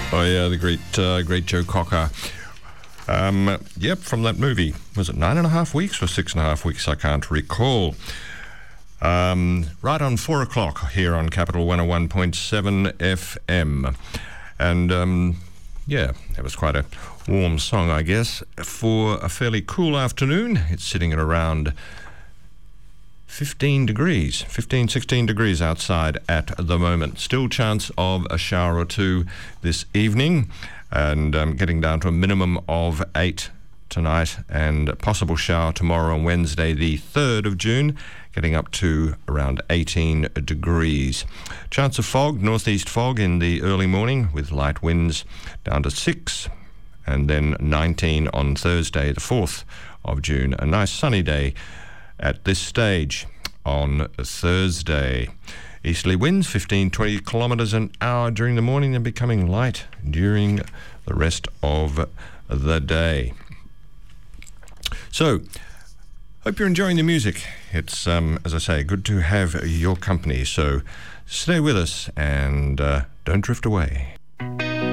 Oh yeah, the great Joe Cocker. Yep, from that movie. Was it 9.5 weeks or 6.5 weeks? I can't recall. Right on 4 o'clock here on Capital 101.7 FM. And yeah, that was quite a warm song, I guess, for a fairly cool afternoon. It's sitting at around 16 degrees outside at the moment. Still chance of a shower or two this evening, and getting down to a minimum of 8 tonight, and a possible shower tomorrow on Wednesday the 3rd of June, getting up to around 18 degrees. Chance of fog, northeast fog in the early morning with light winds down to 6, and then 19 on Thursday the 4th of June. A nice sunny day at this stage on Thursday. Easterly winds 15-20 kilometres an hour during the morning and becoming light during the rest of the day. So, hope you're enjoying the music. It's, as I say, good to have your company. So stay with us and don't drift away.